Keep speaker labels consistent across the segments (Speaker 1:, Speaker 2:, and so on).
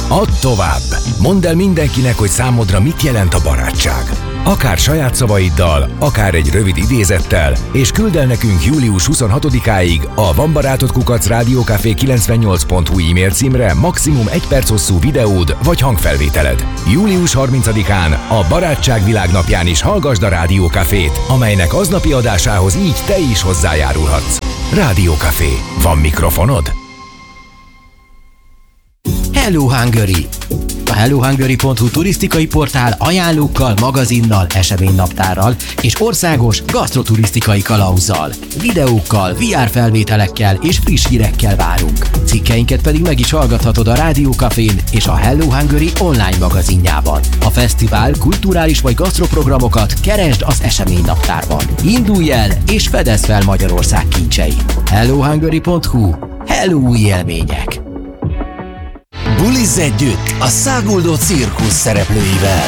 Speaker 1: Add tovább! Mondd el mindenkinek, hogy számodra mit jelent a barátság. Akár saját szavaiddal, akár egy rövid idézettel, és küld el nekünk július 26-áig a vanbarátod@rádiókafé98.hu e-mail címre maximum 1 perc hosszú videód vagy hangfelvételed. Július 30-án a Barátság Világnapján is hallgasd a Rádió Cafét, amelynek aznapi adásához így te is hozzájárulhatsz. Rádió Café. Van mikrofonod?
Speaker 2: Hello Hungary! A hellohungary.hu turisztikai portál ajánlókkal, magazinnal, eseménynaptárral és országos gasztroturisztikai kalauzzal, videókkal, VR felvételekkel és friss hírekkel várunk. Cikkeinket pedig meg is hallgathatod a Rádió Cafén és a Hello Hungary online magazinjában. A fesztivál, kulturális vagy gasztroprogramokat keresd az eseménynaptárban. Indulj el és fedezd fel Magyarország kincseit. hellohungary.hu. Hello új élmények!
Speaker 3: Bulizz együtt a Száguldó Cirkusz szereplőivel!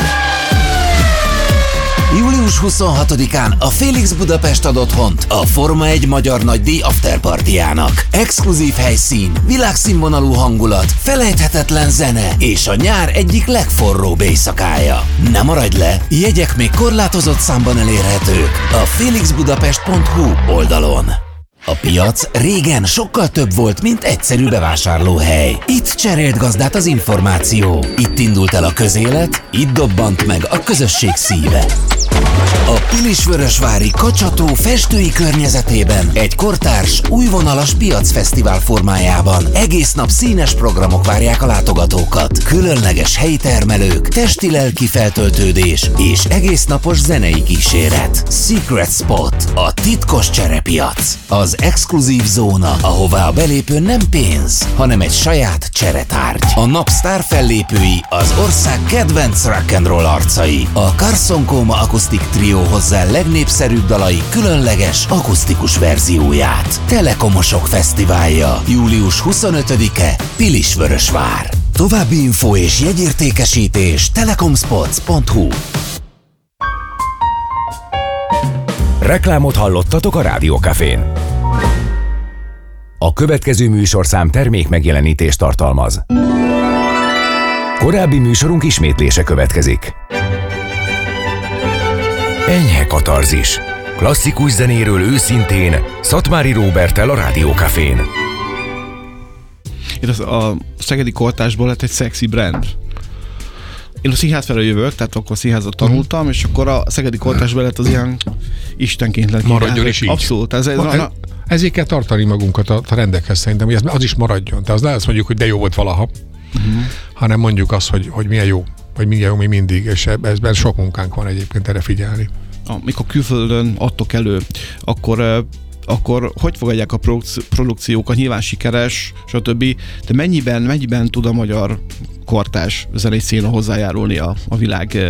Speaker 3: Július 26-án a Felix Budapest ad otthont a Forma 1 Magyar Nagydíj afterpartyjának. Exkluzív helyszín, világszínvonalú hangulat, felejthetetlen zene és a nyár egyik legforróbb éjszakája. Ne maradj le, jegyek még korlátozott számban elérhetők a felixbudapest.hu oldalon. A piac régen sokkal több volt, mint egyszerű bevásárlóhely. Itt cserélt gazdát az információ. Itt indult el a közélet, itt dobbant meg a közösség szíve. A Pilisvörösvári Kacsató festői környezetében egy kortárs, újvonalas piacfesztivál formájában egész nap színes programok várják a látogatókat. Különleges helyi termelők, testi-lelki feltöltődés és egésznapos zenei kíséret. Secret Spot, a titkos cserepiac. Az exkluzív zóna, ahová a belépő nem pénz, hanem egy saját cseretárgy. A nap sztár fellépői az ország kedvenc rock'n'roll arcai. A Carson Coma akusztik trió hozzá legnépszerűbb dalai különleges akusztikus verzióját. Telekomosok fesztiválja, július 25-e, Pilisvörösvár. További info és jegyértékesítés telekomspots.hu.
Speaker 1: Reklámot hallottatok a Rádió Cafén. A következő műsorszám termék megjelenítést tartalmaz. Korábbi műsorunk ismétlése következik. Enyhe katarzis. Klasszikus zenéről őszintén, Szatmári Róberttel a Rádió Cafén.
Speaker 4: Itt a szegedi kortásból lett egy szexi brand. Én a színház felől jövök, tehát akkor színházat tanultam, és akkor a szegedi kortásból lett az ilyen istenként lett.
Speaker 5: Maradjon is így.
Speaker 4: Abszolút.
Speaker 5: Ezért kell tartani magunkat a rendekhez szerintem, hogy az is maradjon. Tehát az ne azt mondjuk, hogy de jó volt valaha, hanem mondjuk azt, hogy milyen jó, vagy milyen jó mi mindig, és ebben sok munkánk van egyébként erre figyelni.
Speaker 4: Amikor külföldön adtok elő, akkor hogy fogadják a produkciókat, nyilván sikeres, stb. De mennyiben tud a magyar kortárs zenei széna hozzájárulni a világ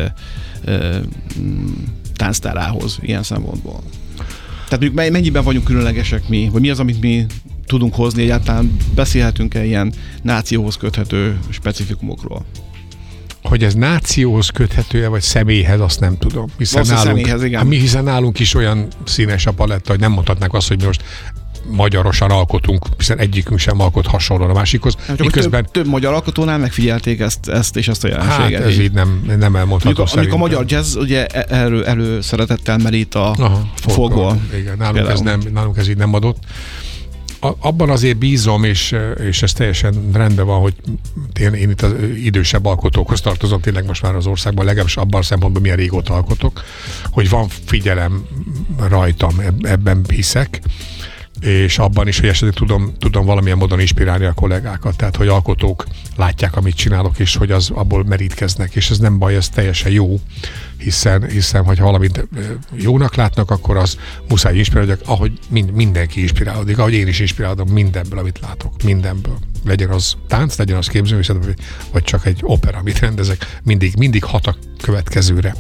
Speaker 4: tánctárához ilyen szempontból? Tehát mennyiben vagyunk különlegesek mi, vagy mi az, amit mi tudunk hozni, egyáltalán beszélhetünk-e ilyen nációhoz köthető specifikumokról?
Speaker 5: Hogy ez nációhoz köthető-e, vagy személyhez, azt nem tudom. Hiszen nálunk is olyan színes a paletta, hogy nem mondhatnánk azt, hogy mi most magyarosan alkotunk, hiszen egyikünk sem alkot hasonlóan a másikhoz.
Speaker 4: Miközben több magyar alkotónál megfigyelték ezt és ezt a jelenséget.
Speaker 5: Hát ez így nem elmondható
Speaker 4: amikor a magyar jazz ugye előszeretettel merít a folkból.
Speaker 5: Igen, nálunk ez így nem adott. Abban azért bízom, és ez teljesen rendben van, hogy én itt az idősebb alkotókhoz tartozom, tényleg most már az országban, legalábbis abban a szempontból milyen régóta alkotok, hogy van figyelem rajtam, ebben hiszek, és abban is, hogy esetleg tudom valamilyen módon inspirálni a kollégákat, tehát hogy alkotók látják, amit csinálok, és hogy az abból merítkeznek, és ez nem baj, ez teljesen jó, hiszen hogyha valamit jónak látnak, akkor az muszáj inspirálódjak, ahogy mindenki inspirálódik, ahogy én is inspirálódom mindenből, amit látok, mindenből. Legyen az tánc, legyen az képzőművészet, vagy csak egy opera, amit rendezek, mindig hat a következőre.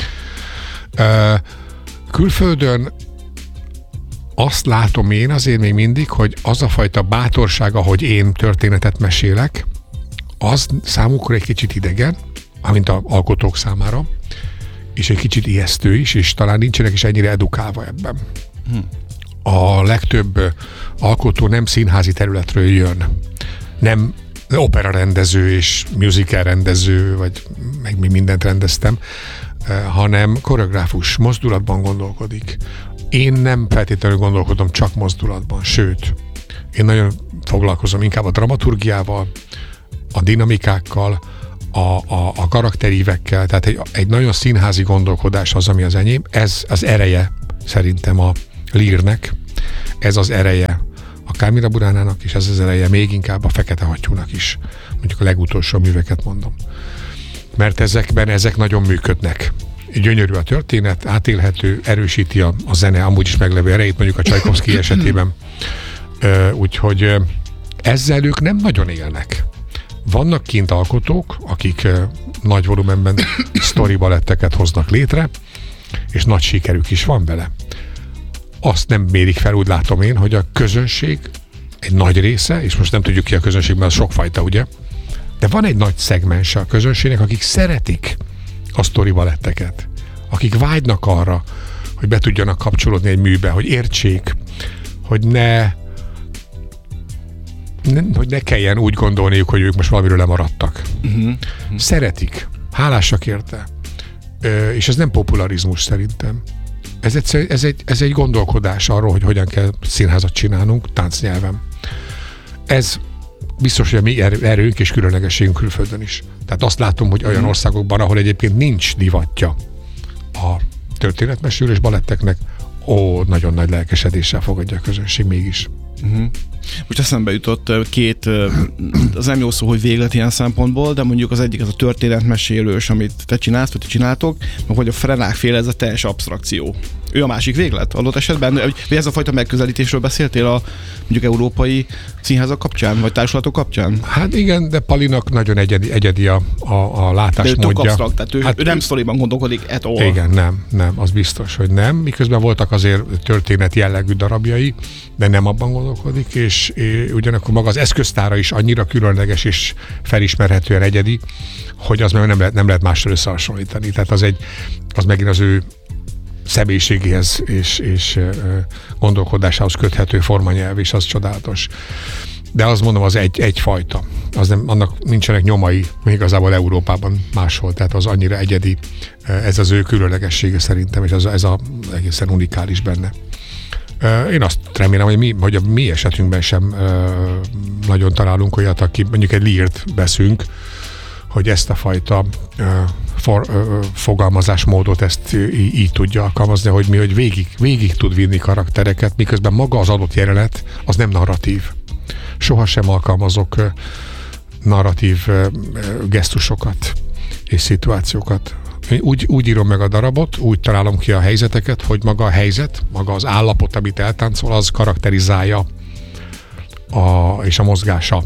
Speaker 5: Külföldön azt látom én azért még mindig, hogy az a fajta bátorság, ahogy én történetet mesélek, az számukra egy kicsit idegen, amint az alkotók számára, és egy kicsit ijesztő is, és talán nincsenek is ennyire edukálva ebben. A legtöbb alkotó nem színházi területről jön. Nem opera rendező és musical rendező, vagy meg mi mindent rendeztem, hanem koreográfus, mozdulatban gondolkodik. Én nem feltétlenül gondolkodom csak mozdulatban, sőt, én nagyon foglalkozom inkább a dramaturgiával, a dinamikákkal, a karakterívekkel, tehát egy nagyon színházi gondolkodás az, ami az enyém. Ez az ereje szerintem a Lírnek, ez az ereje a Carmina Buránának, és ez az ereje még inkább a Fekete Hattyúnak is. Mondjuk a legutolsó műveket mondom. Mert ezek nagyon működnek. Gyönyörű a történet, átélhető, erősíti a zene amúgy is meglevő erejét, mondjuk a Csajkovszky esetében. Úgyhogy ezzel ők nem nagyon élnek. Vannak kint alkotók, akik nagy volumenben sztori baletteket hoznak létre, és nagy sikerük is van vele. Azt nem mérik fel, úgy látom én, hogy a közönség egy nagy része, és most nem tudjuk ki a közönségben, az sokfajta, ugye? De van egy nagy szegmense a közönségnek, akik szeretik a sztori baletteket, akik vágynak arra, hogy be tudjanak kapcsolódni egy műbe, hogy értsék, hogy ne kelljen úgy gondolniuk, hogy ők most valamiről lemaradtak. Szeretik, hálásak érte. És ez nem popularizmus szerintem. Ez egy gondolkodás arról, hogy hogyan kell színházat csinálnunk táncnyelven. Ez biztos, hogy a mi erőnk és különlegességünk külföldön is. Tehát azt látom, hogy olyan országokban, ahol egyébként nincs divatja a történetmesélés baletteknek, nagyon nagy lelkesedéssel fogadja a közönség mégis.
Speaker 4: Most eszembe jutott két, az nem jó szó, hogy véglet ilyen szempontból, de mondjuk az egyik az a történetmesélős, amit te csinálsz, vagy te csináltok, meg hogy a Frenák féle ez a teljes absztrakció. Ő a másik véglet adott esetben? Vagy ez a fajta megközelítésről beszéltél a mondjuk európai színházak kapcsán, vagy társulatok kapcsán?
Speaker 5: Hát igen, de Palinak nagyon egyedi a látásmódja.
Speaker 4: De ő absztrakt, tehát ő nem sztoriban gondolkodik at all.
Speaker 5: Igen, nem, az biztos, hogy nem. Miközben voltak azért történet jellegű darabjai, de nem abban gondolkodik, és ugyanakkor maga az eszköztára is annyira különleges és felismerhetően egyedi, hogy az meg nem lehet mással összehasonlítani. Tehát az megint az ő személyiségéhez és gondolkodásához köthető formanyelv, és az csodálatos. De azt mondom, az egyfajta. Annak nincsenek nyomai igazából Európában máshol, tehát az annyira egyedi, ez az ő különlegessége szerintem, és ez a egészen unikális benne. Én azt remélem, hogy a mi esetünkben sem nagyon találunk olyat, aki mondjuk egy Lírt veszünk, hogy ezt a fajta fogalmazásmódot ezt így tudja alkalmazni, hogy végig tud vinni karaktereket, miközben maga az adott jelenet az nem narratív. Sohasem alkalmazok narratív gesztusokat és szituációkat. Úgy írom meg a darabot, úgy találom ki a helyzeteket, hogy maga a helyzet, maga az állapot, amit eltáncol, az karakterizálja és a mozgása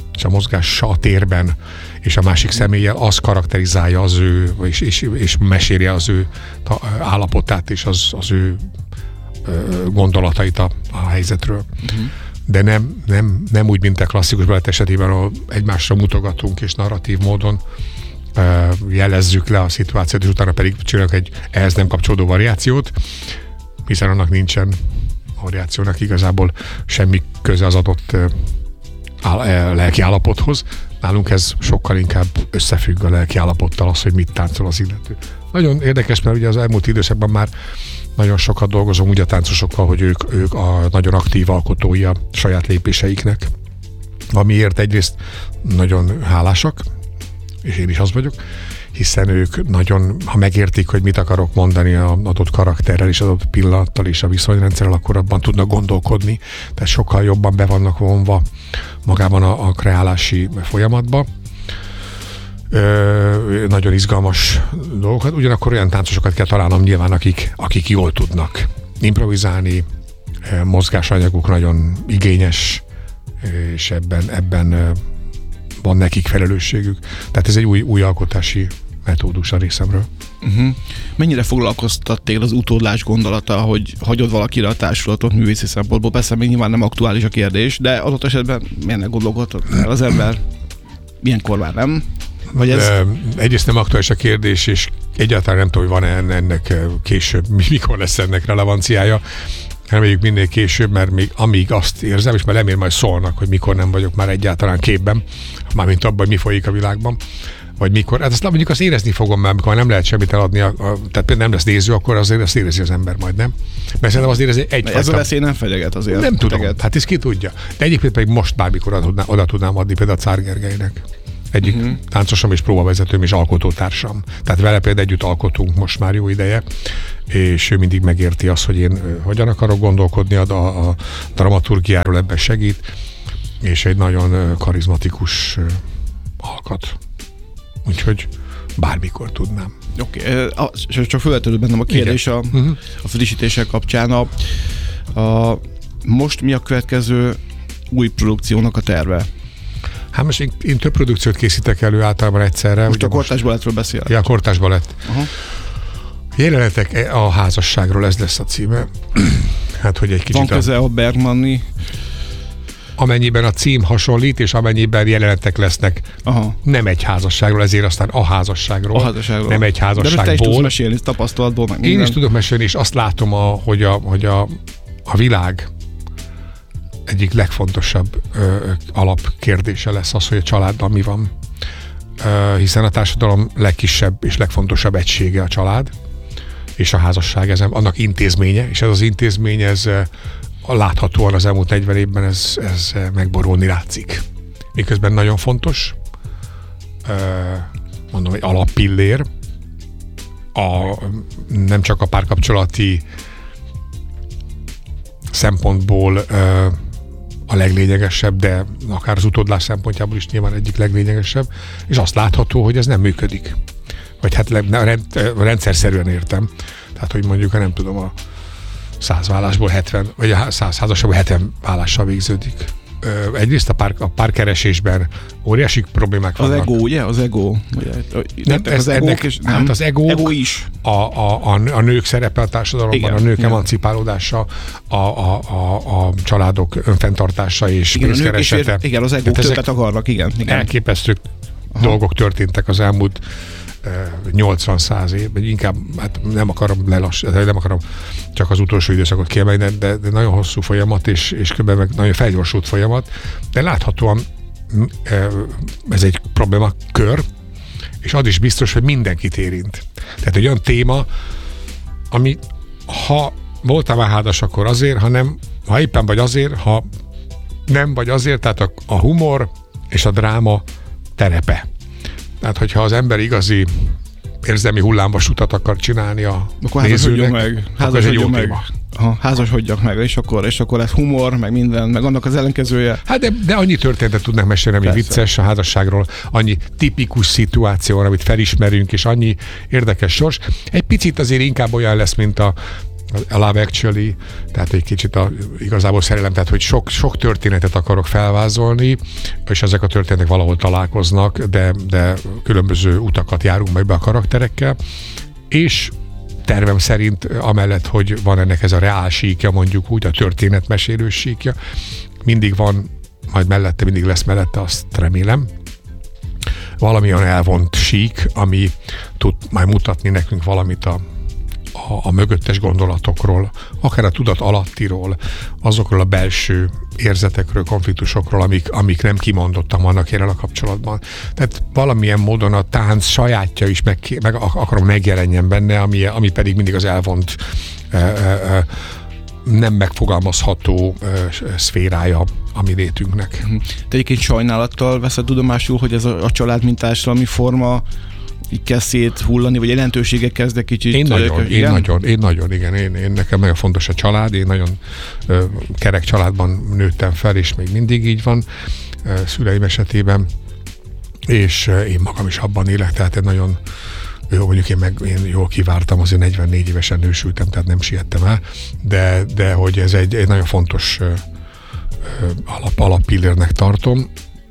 Speaker 5: a térben, és a másik személlyel az karakterizálja az ő, és meséli az ő állapotát, és az ő gondolatait a helyzetről. De nem úgy, mint a klasszikus balett esetében, ahol egymásra mutogatunk, és narratív módon jelezzük le a szituációt, és utána pedig csinálunk egy ehhez nem kapcsolódó variációt, hiszen annak nincsen variációnak igazából semmi köze az adott lelki állapothoz. Nálunk ez sokkal inkább összefügg a lelki állapottal, az, hogy mit táncol az illető. Nagyon érdekes, mert ugye az elmúlt időszakban már nagyon sokat dolgozom úgy a táncosokkal, hogy ők a nagyon aktív alkotói a saját lépéseiknek, amiért egyrészt nagyon hálásak, és én is az vagyok, hiszen ők nagyon, ha megértik, hogy mit akarok mondani az adott karakterrel és az adott pillanattal és a viszonyrendszerrel, akkor abban tudnak gondolkodni, tehát sokkal jobban be vannak vonva magában a kreálási folyamatba. Nagyon izgalmas dolgokat, ugyanakkor olyan táncosokat kell találnom nyilván, akik jól tudnak improvizálni, mozgásanyaguk nagyon igényes, és ebben van nekik felelősségük. Tehát ez egy új alkotási metódus a részemről.
Speaker 4: Mennyire foglalkoztat téged az utódlás gondolata, hogy hagyod valakire a társulatot művészi szempontból? Persze még nyilván nem aktuális a kérdés, de adott esetben miért ne gondolkodhat el az ember? Ilyenkor már nem? Vagy ez...
Speaker 5: Egyrészt nem aktuális a kérdés, és egyáltalán nem tudom, hogy van-e ennek később, mikor lesz ennek relevanciája. reméljük minél később, mert még amíg azt érzem, és már remél majd szólnak, hogy mikor nem vagyok már egyáltalán képben, mármint abban, hogy mi folyik a világban, vagy mikor. Hát azt mondjuk azt érezni fogom, mert amikor nem lehet semmit eladni, tehát nem lesz néző, akkor azért azt érezi az ember majd, nem? Mert szerintem azt érezi egyfajta...
Speaker 4: Ez a veszély nem fenyeget azért.
Speaker 5: Nem tudom, hát ezt ki tudja. De egyébként pedig most bármikor oda tudnám adni például a Czár Gergelynek. Egyik táncosom és próbavezetőm és alkotótársam. Tehát vele például együtt alkotunk most már jó ideje, és ő mindig megérti azt, hogy én hogyan akarok gondolkodni, a dramaturgiáról ebben segít, és egy nagyon karizmatikus alkat. Úgyhogy bármikor tudnám.
Speaker 4: Oké, csak felvetődött bennem a kérdés a frissítések kapcsán. Most mi a következő új produkciónak a terve?
Speaker 5: Hát most én több produkciót készítek elő általában egyszerre.
Speaker 4: Most a Kortárs Balettről beszélek.
Speaker 5: Ja, a Kortárs Balett. Jelenetek a házasságról, ez lesz a címe. Hát, hogy egy kicsit...
Speaker 4: Van köze a Bergmanni?
Speaker 5: Amennyiben a cím hasonlít, és amennyiben jelenetek lesznek nem egy házasságról, ezért aztán a házasságról. Nem egy házasságból. De most te is tudsz
Speaker 4: mesélni, tapasztalatból meg
Speaker 5: minden. Én is tudok mesélni, és azt látom, hogy a világ egyik legfontosabb alapkérdése lesz az, hogy a családdal mi van. Hiszen a társadalom legkisebb és legfontosabb egysége a család, és a házasság, annak intézménye, és ez az intézmény, ez láthatóan az elmúlt 40 évben ez megborulni látszik. Miközben nagyon fontos, mondom, egy alappillér, nem csak a párkapcsolati szempontból a leglényegesebb, de akár az utódlás szempontjából is nyilván egyik leglényegesebb, és azt látható, hogy ez nem működik. Vagy hát rendszerszerűen értem. Tehát, hogy mondjuk, nem tudom, a 100 vállásból 70, vagy a 100 házasságból 70 vállással végződik. Egyrészt a párkeresésben óriási problémák vannak.
Speaker 4: Az ego, ugye? Az ego.
Speaker 5: Az ego
Speaker 4: is.
Speaker 5: A nők szerepe a társadalomban, igen, a nők emancipálódása, a családok önfenntartása és pénzkeresete.
Speaker 4: Igen, az egók többet akarnak, igen.
Speaker 5: Elképesztő dolgok történtek az elmúlt 80-100 év, vagy inkább, hát nem akarom csak az utolsó időszakot kiemelni, de nagyon hosszú folyamat, és közben meg nagyon felgyorsult folyamat, de láthatóan ez egy problémakör, és az is biztos, hogy mindenkit érint. Tehát egy olyan téma, ami ha voltál már házas, akkor azért, ha éppen vagy azért, ha nem vagy azért, tehát a humor és a dráma terepe. Tehát, hogyha az ember igazi érzelmi hullámvasutat akar csinálni a nézőnek, akkor ez egy jó téma.
Speaker 4: Házasodjak meg, és akkor ez humor, meg minden, meg annak az ellenkezője.
Speaker 5: Hát de annyi történetet tudnak mesélni, ami vicces a házasságról, annyi tipikus szituáció, amit felismerünk, és annyi érdekes sors. Egy picit azért inkább olyan lesz, mint a Love Actually, tehát egy kicsit igazából szerelem, tehát hogy sok történetet akarok felvázolni, és ezek a történetek valahol találkoznak, de különböző utakat járunk majd be a karakterekkel, és tervem szerint amellett, hogy van ennek ez a reál síkja, mondjuk úgy, a történetmesélős síkja, mindig van, majd mellette, mindig lesz mellette, azt remélem, valami olyan elvont sík, ami tud majd mutatni nekünk valamit a mögöttes gondolatokról, akár a tudat alattiról, azokról a belső érzetekről, konfliktusokról, amik nem kimondottan vannak jelen a kapcsolatban. Tehát valamilyen módon a tánc sajátja is meg akarom megjelenjen benne, ami pedig mindig az elvont, nem megfogalmazható szférája a mi létünknek.
Speaker 4: Te egyébként sajnálattal veszed tudomásul, hogy ez a család mint társadalmi forma így kezd széthullani, vagy jelentősége kezd egy kicsit...
Speaker 5: Én nagyon, igen. Én nekem nagyon fontos a család, én nagyon kerek családban nőttem fel, és még mindig így van szüleim esetében, és én magam is abban élek, tehát egy nagyon jó, mondjuk én jól kivártam, azért 44 évesen nősültem, tehát nem siettem el, de hogy ez egy nagyon fontos alappillérnek tartom.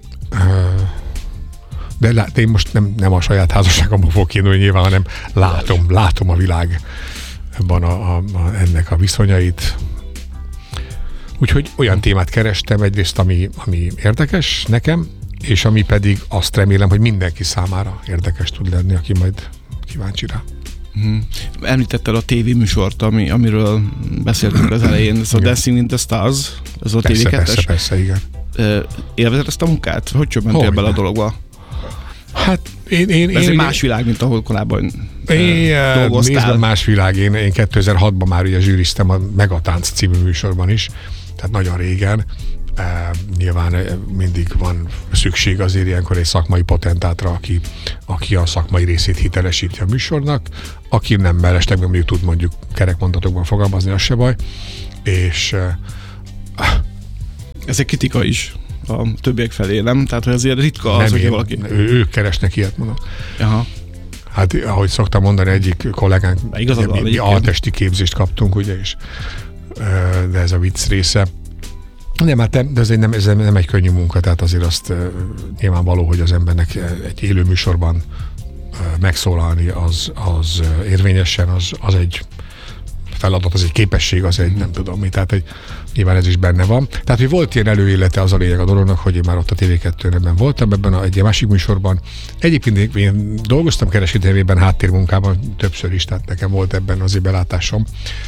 Speaker 5: De én most nem a saját házasságomban fogok kiindulni nyilván, hanem látom a világban ennek a viszonyait. Úgyhogy olyan témát kerestem egyrészt, ami érdekes nekem, és ami pedig azt remélem, hogy mindenki számára érdekes tud lenni, aki majd kíváncsi rá.
Speaker 4: Említetted a tévéműsort, amiről beszéltünk az elején, ez a Dancing in the Stars, ez a TV2-es.
Speaker 5: Persze, igen.
Speaker 4: Élvezed ezt a munkát? Hogy csöppentél bele a dologba?
Speaker 5: Hát
Speaker 4: ez egy más világ, mint ahol korábban dolgoztál.
Speaker 5: Nézd, más világ. Én 2006-ban már ugye zsűriztem a Megatánc című műsorban is, tehát nagyon régen. Nyilván mindig van szükség azért ilyenkor egy szakmai potentátra, aki a szakmai részét hitelesíti a műsornak, aki nem mellesleg meg mondjuk tud mondjuk kerekmondatokban fogalmazni, az se baj. És
Speaker 4: ez egy kritika is a többiek felé, nem? Tehát, hogy azért ritka az, hogy valaki...
Speaker 5: Ők keresnek ilyet, mondom.
Speaker 4: Aha.
Speaker 5: Hát, ahogy szoktam mondani, egyik kollégánk, mi altesti képzést kaptunk, ugye, és de ez a vicc része. Nem, hát de ez nem egy könnyű munka, tehát azért azt nyilvánvaló, hogy az embernek egy élő műsorban megszólalni az érvényesen, az egy feladat, az egy képesség, az egy nem tudom mi, tehát nyilván ez is benne van. Tehát, hogy volt ilyen előélete, az a lényeg a dolognak, hogy én már ott a TV2-ben voltam, ebben egy másik műsorban. Egyébként én dolgoztam kereskedelmében, háttérmunkában többször is, tehát nekem volt ebben azért belátásom.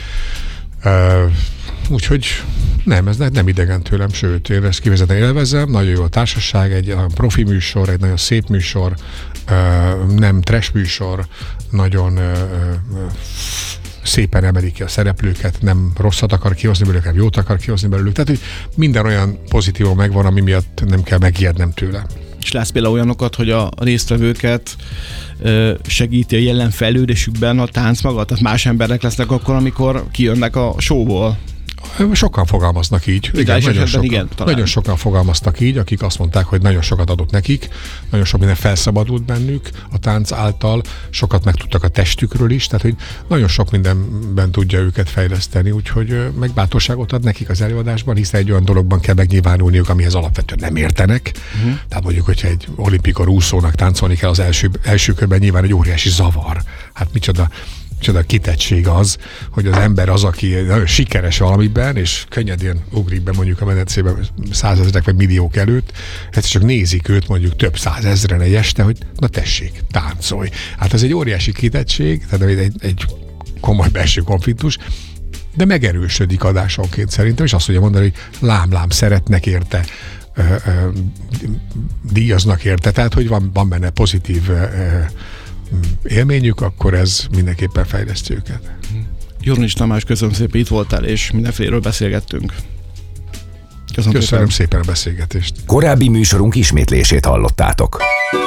Speaker 5: Úgyhogy ez nem idegen tőlem, sőt, én ezt kifejezetten élvezem, nagyon jó a társaság, egy olyan profi műsor, egy nagyon szép műsor, nem trash műsor, nagyon szépen emelik ki a szereplőket, nem rosszat akar kihozni belőlük, nem jót akar kihozni belőlük. Tehát, hogy minden olyan pozitívum megvan, ami miatt nem kell megijednem tőle.
Speaker 4: És látsz például olyanokat, hogy a résztvevőket segíti a jelen fejlődésükben a tánc maga? Tehát más emberek lesznek akkor, amikor kijönnek a showból?
Speaker 5: Sokan fogalmaznak így. Nagyon sokan fogalmaztak így, akik azt mondták, hogy nagyon sokat adott nekik, nagyon sok minden felszabadult bennük a tánc által, sokat megtudtak a testükről is, tehát hogy nagyon sok mindenben tudja őket fejleszteni, úgyhogy meg bátorságot ad nekik az előadásban, hiszen egy olyan dologban kell megnyilvánulniuk, amihez alapvetően nem értenek. Tehát mondjuk, hogyha egy olimpikor úszónak táncolni kell az első körben, nyilván egy óriási zavar. Hát micsoda kitettség az, hogy az ember az, aki nagyon sikeres valamiben, és könnyedén ugrik be mondjuk a medencében 100 000 vagy milliók előtt, ezt csak nézik őt mondjuk több 100 000 egy este, hogy na tessék, táncolj. Hát ez egy óriási kitettség, tehát egy komoly belső konfliktus, de megerősödik adásonként szerintem, és azt tudja mondani, hogy lám, szeretnek érte, díjaznak érte, tehát hogy van benne pozitív élményük, akkor ez mindenképpen fejleszti őket.
Speaker 4: Jornis Tamás, köszönöm szépen, itt voltál, és mindenféleről beszélgettünk.
Speaker 5: Köszönöm szépen a beszélgetést.
Speaker 1: Korábbi műsorunk ismétlését hallottátok.